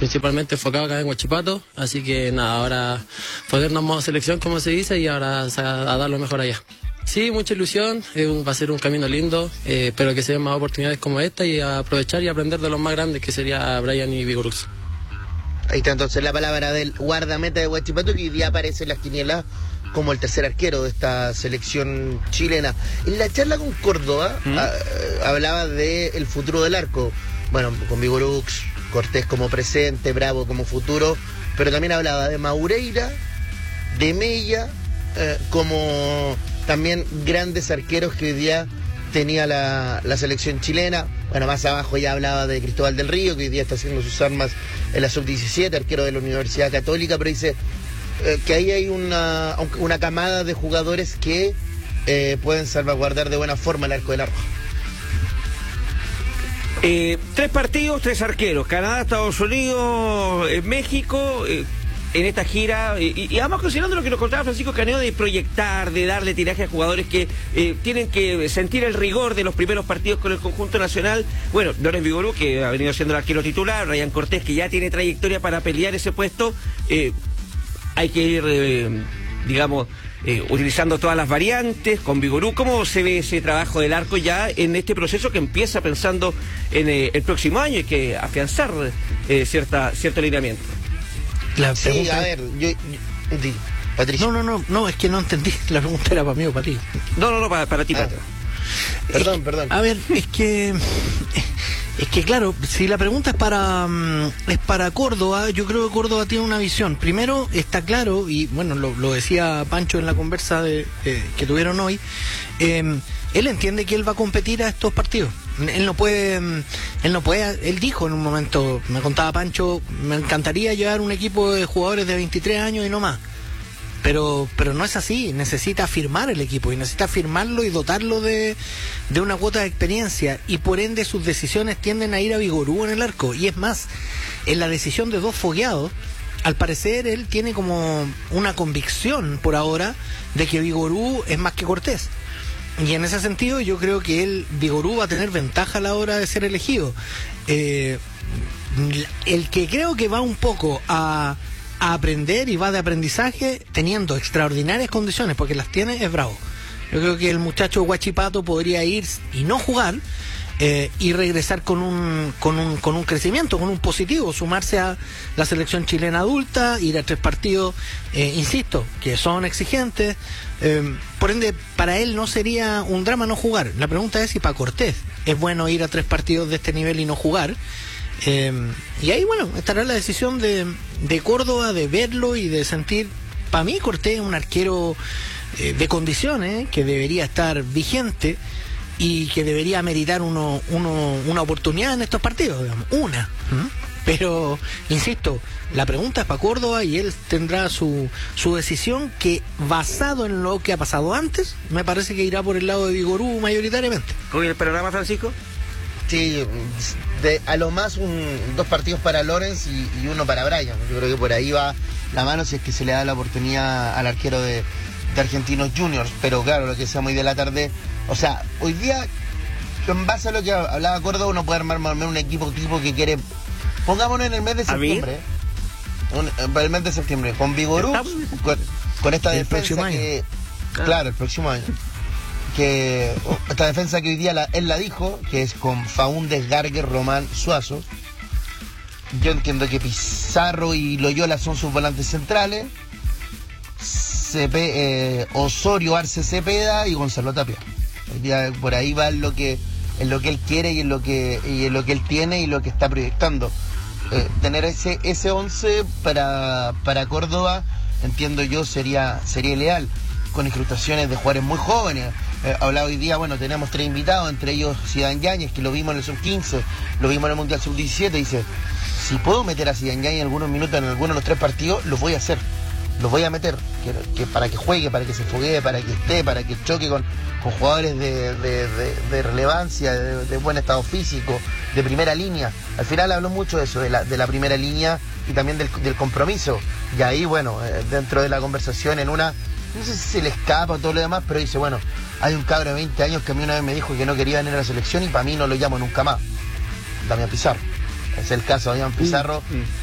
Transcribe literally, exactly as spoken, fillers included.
principalmente enfocado acá en Huachipato, así que nada, ahora ponernos modo selección como se dice y ahora a, a dar lo mejor allá. Sí, mucha ilusión, eh, va a ser un camino lindo, eh, espero que se den más oportunidades como esta y aprovechar y aprender de los más grandes que sería Brian y Vigorux. Ahí está entonces la palabra del guardameta de Huachipato, que hoy día aparece en las quinielas como el tercer arquero de esta selección chilena. En la charla con Córdoba ¿Mm? a, hablaba del futuro del arco. Bueno, con Vigorux, Cortés como presente, Bravo como futuro, pero también hablaba de Maureira, de Mella, eh, como también grandes arqueros que hoy día tenía la, la selección chilena. Bueno, más abajo ya hablaba de Cristóbal del Río, que hoy día está haciendo sus armas en la sub diecisiete, arquero de la Universidad Católica, pero dice eh, que ahí hay una, una camada de jugadores que eh, pueden salvaguardar de buena forma el arco del arco. Eh, tres partidos, tres arqueros, Canadá, Estados Unidos, eh, México, eh, en esta gira, y, y además considerando lo que nos contaba Francisco Caneo de proyectar, de darle tiraje a jugadores que eh, tienen que sentir el rigor de los primeros partidos con el conjunto nacional. Bueno, Lorenz Vigorú, que ha venido siendo el arquero titular, Ryan Cortés, que ya tiene trayectoria para pelear ese puesto, eh, hay que ir, eh, digamos, eh, utilizando todas las variantes, con Vigorú. ¿Cómo se ve ese trabajo del arco ya en este proceso que empieza pensando en eh, el próximo año? Hay que afianzar eh, cierta, cierto alineamiento. La sí, pregunta... a ver, yo, yo di, Patricio. No, no, no, no, es que no entendí. La pregunta era para mí o para ti. No, no, no, para, para ti, ah. Patricio. Perdón, es, perdón. A ver, es que es que claro, si la pregunta es para es para Córdoba, yo creo que Córdoba tiene una visión. Primero está claro, y bueno, lo, lo decía Pancho en la conversa de, eh, que tuvieron hoy, eh, él entiende que él va a competir a estos partidos. Él no puede, él no puede, él dijo en un momento, me contaba Pancho, me encantaría llevar un equipo de jugadores de veintitrés años y no más. Pero, pero no es así, necesita firmar el equipo y necesita firmarlo y dotarlo de, de una cuota de experiencia, y por ende sus decisiones tienden a ir a Vigorú en el arco. Y es más, en la decisión de dos fogueados, al parecer él tiene como una convicción por ahora de que Vigorú es más que Cortés. Y en ese sentido yo creo que él, Vigorú, va a tener ventaja a la hora de ser elegido. Eh, el que creo que va un poco a... a aprender y va de aprendizaje teniendo extraordinarias condiciones, porque las tiene, es Bravo. Yo creo que el muchacho Huachipato podría ir y no jugar eh, y regresar con un, con un con un crecimiento, con un positivo, sumarse a la selección chilena adulta, ir a tres partidos, eh, insisto, que son exigentes. Eh, por ende, para él no sería un drama no jugar. La pregunta es si para Cortés es bueno ir a tres partidos de este nivel y no jugar. Eh, y ahí, bueno, estará la decisión de, de Córdoba, de verlo y de sentir. Para mí Cortés es un arquero eh, de condiciones, que debería estar vigente y que debería meritar uno, uno, una oportunidad en estos partidos, digamos, una. ¿Mm? Pero, insisto, la pregunta es para Córdoba y él tendrá su, su decisión, que basado en lo que ha pasado antes, me parece que irá por el lado de Vigorú mayoritariamente. ¿Con el panorama, Francisco? Sí, de, a lo más un, dos partidos para Lorenz y, y uno para Brian. Yo creo que por ahí va la mano si es que se le da la oportunidad al arquero de, de Argentinos Juniors. Pero claro, lo que sea muy de la tarde, o sea, hoy día, en base a lo que hablaba Córdoba, uno puede armar más o menos un equipo tipo que quiere, pongámonos en el mes de septiembre, un, el mes de septiembre, con Vigorú, con, con esta el defensa que, claro. claro, el próximo año. Que esta defensa que hoy día la, él la dijo, que es con Faúndez, Garger, Román, Suazo. Yo entiendo que Pizarro y Loyola son sus volantes centrales. Cepe, eh, Osorio, Arce, Cepeda y Gonzalo Tapia. Hoy día por ahí va en lo que, en lo que él quiere y en lo que, y en lo que él tiene y lo que está proyectando. Eh, tener ese ese once para, para Córdoba, entiendo yo, sería, sería ideal, con incrustaciones de jugadores muy jóvenes. Eh, hablaba hoy día, bueno, tenemos tres invitados, entre ellos Zidane Yáñez, que lo vimos en el sub quince, lo vimos en el Mundial sub diecisiete. Dice, si puedo meter a Zidane Yáñez en algunos minutos en alguno de los tres partidos, los voy a hacer, los voy a meter, que, que para que juegue, para que se foguee, para que esté, para que choque con, con jugadores de, de, de, de relevancia, de, de buen estado físico, de primera línea. Al final habló mucho de eso, de la, de la primera línea y también del, del compromiso. Y ahí, bueno, eh, dentro de la conversación, en una... no sé si se le escapa o todo lo demás, pero dice, bueno, hay un cabro de veinte años que a mí una vez me dijo que no quería venir a la selección y para mí no lo llamo nunca más. Damián Pizarro. Es el caso de Damián Pizarro. Mm, mm.